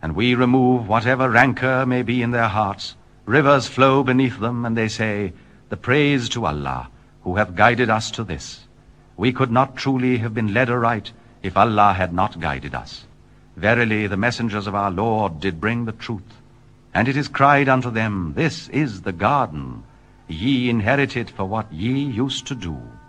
and we remove whatever rancor may be in their hearts. Rivers flow beneath them, and they say, "The praise to Allah, who hath guided us to this. We could not truly have been led aright if Allah had not guided us. Verily, the messengers of our Lord did bring the truth. And it is cried unto them, This is the garden. Ye inherit it for what ye used to do.